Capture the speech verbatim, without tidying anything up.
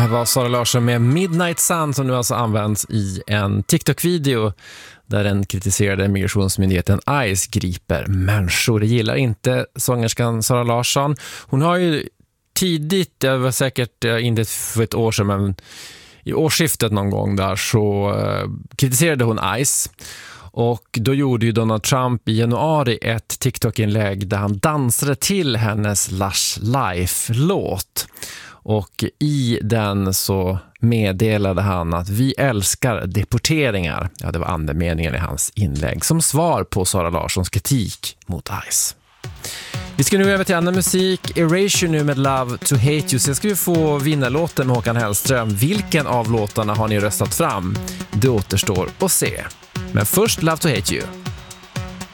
här var Sara Larsson med Midnight Sun som nu alltså används i en TikTok-video där den kritiserade migrationsmyndigheten ICE griper människor. Det gillar inte sångerskan Sara Larsson. Hon har ju tidigt, det var säkert inte för ett år sedan, men i årsskiftet någon gång där så eh, kritiserade hon ICE. Och då gjorde ju Donald Trump i januari ett TikTok-inlägg där han dansade till hennes Lush Life-låt. Och i den så meddelade han att vi älskar deporteringar. Ja, det var andemeningen i hans inlägg som svar på Sara Larssons kritik mot ICE. Vi ska nu över till annan musik. Erasure nu med Love to Hate You. Sen ska vi få vinnarlåten med Håkan Hellström. Vilken av låtarna har ni röstat fram? Det återstår att se. Men först Love to Hate You.